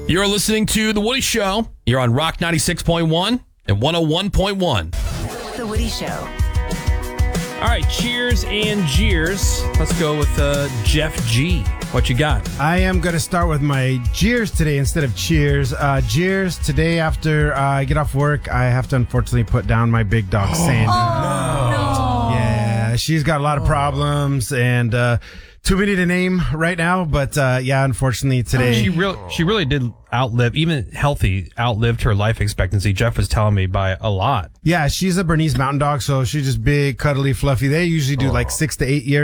You're listening to The Woody Show. You're on Rock 96.1 and 101.1. The Woody Show. All right, cheers and jeers. Let's go with Jeff G. What you got? I am going to start with my jeers today instead of cheers. Jeers, today after I get off work, I have to unfortunately put down my big dog, Sandy. No. Yeah, she's got a lot of problems and too many to name right now. But yeah, unfortunately today. She really did outlived her life expectancy. Jeff was telling me by a lot. Yeah, she's a Bernese Mountain Dog, so she's just big, cuddly, fluffy. They usually do like 6 to 8 years.